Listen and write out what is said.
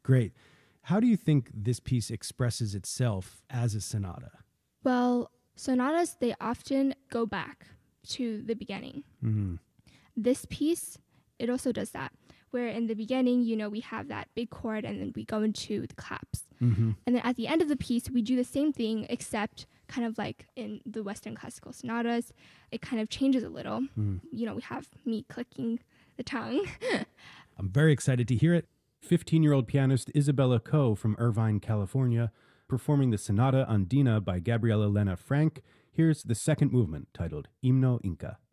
Great. How do you think this piece expresses itself as a sonata? Well, sonatas, they often go back to the beginning. Mm-hmm. This piece, it also does that, where in the beginning, we have that big chord and then we go into the claps. Mm-hmm. And then at the end of the piece, we do the same thing, except kind of like in the Western classical sonatas, it kind of changes a little. Mm. We have me clicking the tongue. I'm very excited to hear it. 15-year-old pianist Isabella Coe from Irvine, California, performing the Sonata Andina by Gabriela Lena Frank. Here's the second movement, titled Himno Inca.